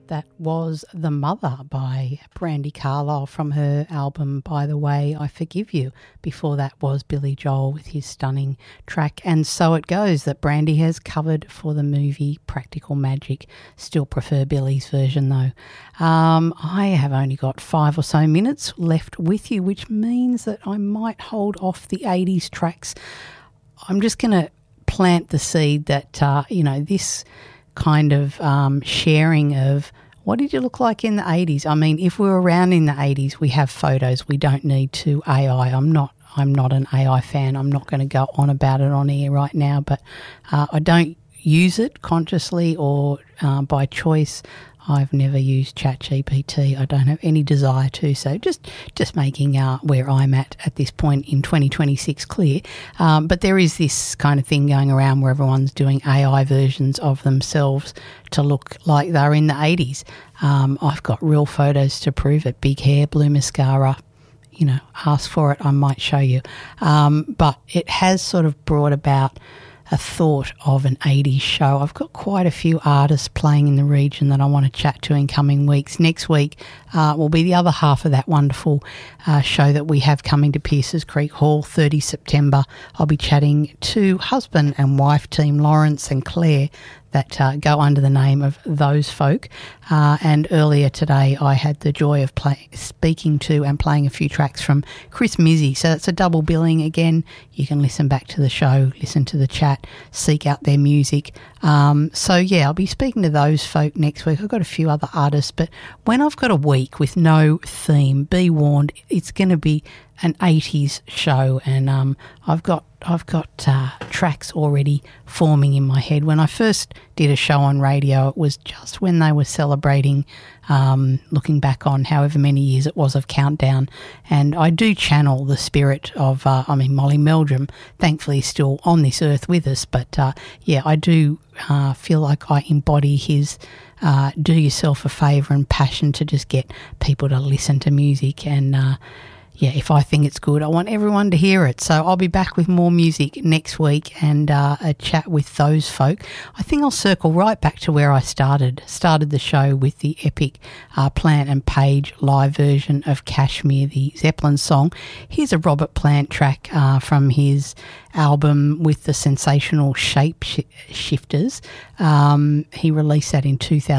That was The Mother by Brandi Carlile from her album By the Way, I Forgive You. Before that was Billy Joel with his stunning track And So It Goes that Brandi has covered for the movie Practical Magic. Still prefer Billy's version though. I have only got 5 or so minutes left with you, which means that I might hold off the 80s tracks. I'm just going to plant the seed that, this kind of sharing of what did you look like in the 80s? I mean, if we were around in the 80s, we have photos. We don't need to AI. I'm not an AI fan. I'm not going to go on about it on air right now, but I don't use it consciously or by choice. I've never used ChatGPT. I don't have any desire to. So just making where I'm at this point in 2026 clear. But there is this kind of thing going around where everyone's doing AI versions of themselves to look like they're in the 80s. I've got real photos to prove it. Big hair, blue mascara. Ask for it, I might show you. But it has sort of brought about a thought of an 80s show. I've got quite a few artists playing in the region that I want to chat to in coming weeks. Next week will be the other half of that wonderful show that we have coming to Pierces Creek Hall, 30 September. I'll be chatting to husband and wife team Lawrence and Claire that go under the name of Those Folk. And earlier today I had the joy of speaking to and playing a few tracks from Chris Mizzy. So it's a double billing again. You can listen back to the show, listen to the chat, seek out their music. I'll be speaking to Those Folk next week. I've got a few other artists, but when I've got a week with no theme, be warned, it's going to be an 80s show, and I've got tracks already forming in my head. When I first did a show on radio, it was just when they were celebrating, looking back on however many years it was of Countdown, and I do channel the spirit of, Molly Meldrum, thankfully still on this earth with us, but I do feel like I embody his do yourself a favour and passion to just get people to listen to music, and if I think it's good, I want everyone to hear it. So I'll be back with more music next week and a chat with Those Folk. I think I'll circle right back to where I started the show with the epic Plant and Page live version of Kashmir, the Zeppelin song. Here's a Robert Plant track from his album with the sensational Shape Shifters. He released that in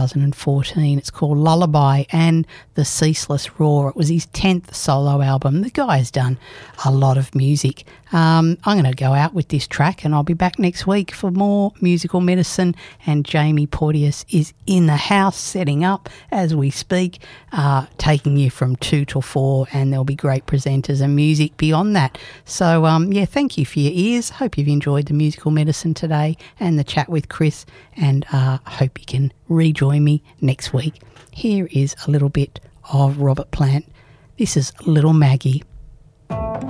2014. It's called Lullaby and the Ceaseless Roar. It was his 10th solo album. The guy has done a lot of music. I'm going to go out with this track and I'll be back next week for more musical medicine, and Jamie Porteous is in the house setting up as we speak, taking you from 2 till 4, and there'll be great presenters and music beyond that. So thank you for your ears. Hope you've enjoyed the musical medicine today and the chat with Chris, and hope you can rejoin me next week. Here is a little bit of Robert Plant. This is Little Maggie.